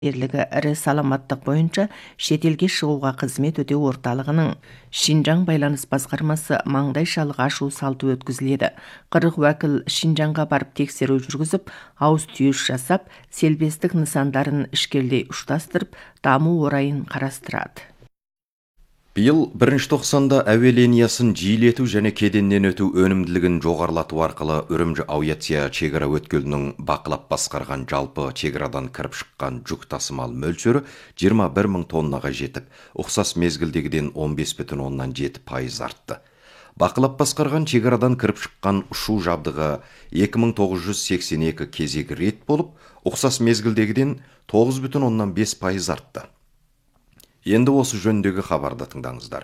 ерлігі ірі саламаттық бойынша шетелге шығуға қызмет өтеу орталығының Шинжаң байланыс басқармасы маңдайшалық ашу салты өткізіледі. 40 уәкіл Шинжаңға барып тексеру жүргізіп, ауыз түйіс жасап, селбестік нысандарын ішкелдей ұштастырып, даму орайын қарастырады. Биыл 1-тоқсанда әуе линиясын жиілету және кеденнен өту өнімділігін жоғарылату арқылы Үрімжі авиация шекара өткелінің бақылап басқарған жалпы шекарадан кіріп шыққан жүк тасымал мөлшері 21 мың тоннаға жетіп, ұқсас мезгілдегіден 15,7% артты. Бақылап басқарған шекарадан кіріп шыққан ұшу жабдығы 2982 кезегі рет болып, ұқсас мезгілдегіден 9,5% артты. Енді осы жөндегі хабарды тыңдаңыздар.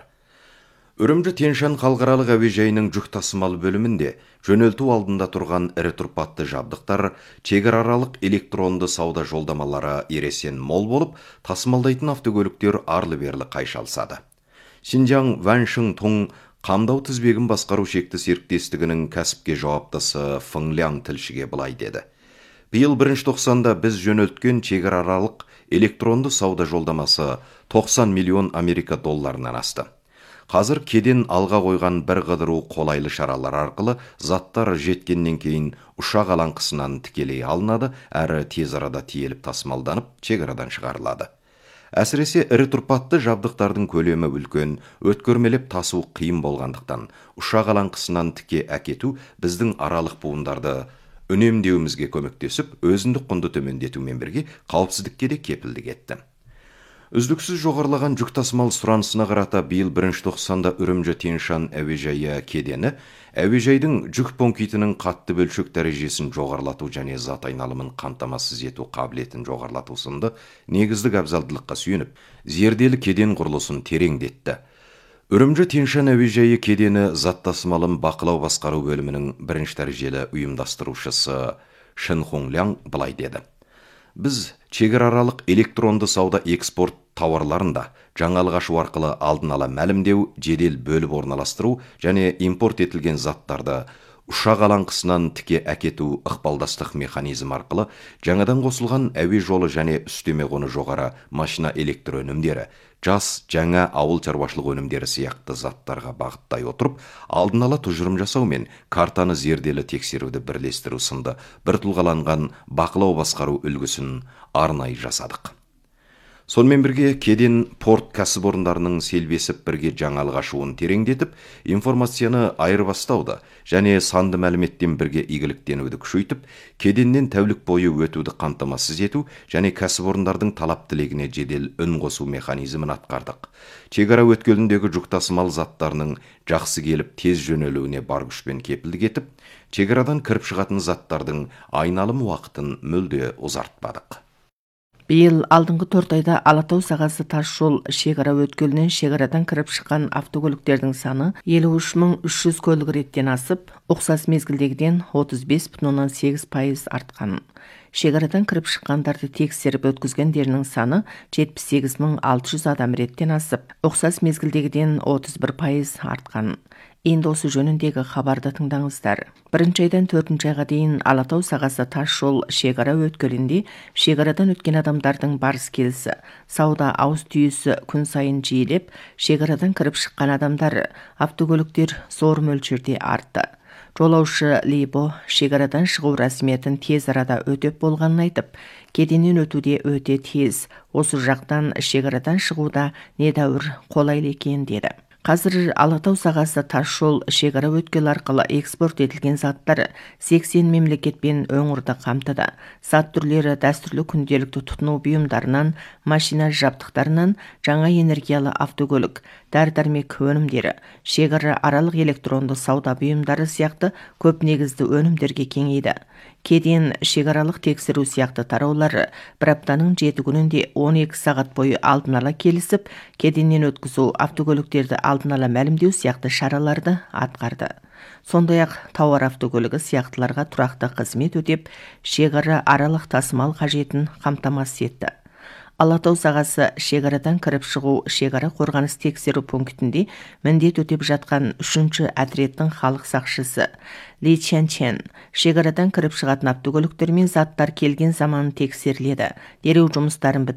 Үрімжі Тянь-Шань халықаралық әуежайының жүк тасымал бөлімінде жөнелту алдында тұрған ірі тұрпатты жабдықтар, шекарааралық электронды сауда жолдамалары ересен мол болып, тасымалдайтын автокөліктер арлы-берлі қайшалысады. Шинжаң Ваньшың-Туң қамдау тізбегін басқару шекті серіктестігінің кәсіпке жауаптысы Фың Ляң тілшіге былай деді. Биыл 1-тоқсанда біз жөнелткен шекарааралық электронды сауда жолдамасы 90 миллион Америка долларынан асты. Қазір кеден алға қойған бір қыдыру қолайлы шаралар арқылы заттар жеткеннен кейін ұшақ алаңқысынан тікелей алынады, әрі тез арада тиеліп тасымалданып, шекарадан шығарылады. Әсіресе ірі тұрпатты жабдықтардың көлемі үлкен, өткөрмелеп тасу қиын болғандықтан, ұшақ алаңқысынан тіке әкету біздің аралық буындарды үнемдеуімізге көмектесіп, өзіндік құнды төмендетумен бірге қауіпсіздікке де кепілдік етті. Үздіксіз жоғарылаған жүк тасымал сұранысына қарата биыл 1-тоқсанда Үрімжі Тянь-Шань әуежайы кедені әуежайдың жүк пунктінің қатты бөлшек дәрежесін жоғарылату және зат айналымын қамтамасыз ету қабілетін жоғарылату сынды негіздік абзалдылыққа сүйеніп, зерделі кеден құрылысын тереңдетті. Үрімжі Тянь-Шань әуежайы кедені зат тасымалын бақылау басқару бөлімінің бірінші дәрежелі ұйымдастырушысы Шын Хун Ляң былай деді. Біз шекарааралық электронды сауда экспорт тауарларында жаңалық ашу арқылы алдын ала мәлімдеу, жедел бөліп орналастыру және импорт етілген заттарды ұшақ алаңқысынан тіке әкету ықпалдастық механизм арқылы жаңадан қосылған әуе жолы және үстеме құны жоғары машина электр өнімдері, жас жаңа ауыл шаруашылық өнімдері сияқты заттарға бағыттай отырып, алдын ала тұжырым жасау мен картаны зерделі тексеруді бірлестіру сынды бір тұлғаланған бақылау басқару үлгісін арнайы жасадық. Сонымен бірге кеден порт кәсіпорындарының селбесіп бірге жаңалық ашуын тереңдетіп, информацияны айырбастауды және санды мәліметтен бірге игіліктенуді күшейтіп, кеденнен тәулік бойы өтуді қамтамасыз ету және кәсіпорындардың талап тілегіне жедел үн қосу механизмін атқардық. Шекара өткеліндегі жүк тасымал заттарының жақсы келіп тез жөнелуіне бар күшпен кепілдік етіп, шекарадан кіріп шығатын заттардың айналым уақытын мүлде ұзартпадық. Биыл алдыңғы 4 айда Алатау сағасы тас жол шекара өткелінен шекарадан кіріп шыққан автокөліктердің саны 53.300 көлік реттен асып, ұқсас мезгілдегіден 35,8% артқан. Шекарадан кіріп шыққандарды тексеріп өткізгендерінің саны 78.600 адам реттен асып, ұқсас мезгілдегіден 31% артқан. Енді осы жөніндегі хабарды тыңдаңыздар. 1 айдан 4 айға дейін Алатау сағасы тас жол шекара өткелінде шекарадан өткен адамдардың барыс келісі, сауда ауыз түйісі күн сайын жиілеп, шекарадан кіріп шыққан адамдар, автокөліктер зор мөлшерде артты. Жолаушы Либо шекарадан шығу рәсіметін тез арада өтеп болғанын айтып, кеденнен өтуде өте тез, осы жақтан шекарадан шығуда недәуір қолайлы екен деді. Қазір Алатау сағасы тас жол шекара өткел арқылы экспорт етілген заттары 80 мемлекетпен өңірді қамтыды. Зат түрлері дәстүрлі күнделікті тұтыну бұйымдарынан, машина жабдықтарынан, жаңа энергиялы автокөлік, дәрі-дәрмек өнімдері, шекара аралық электронды сауда бұйымдары сияқты көп негізді өнімдерге кеңейді. Кеден шекаралық тексеру сияқты тараулары бір аптаның 7 күнінде 12 сағат бойы алдын ала келісіп, кеденнен өткізу, автокөліктерді алдын ала мәлімдеу сияқты шараларды атқарды. Сондай-ақ тауар автокөлігі сияқтыларға тұрақты қызмет өтеп, шекара аралық тасымал қажетін қамтамасыз етті. Алатау сағасы шекарадан кіріп шығу шекара қорғаныс тексеру пунктінде міндет өтеп жатқан 3-ші отрядтың халық сақшысы Ли Чен шекарадан кіріп шығатын автокөліктер мен заттар келген заман тексеріледі. Дереу жұмыстарын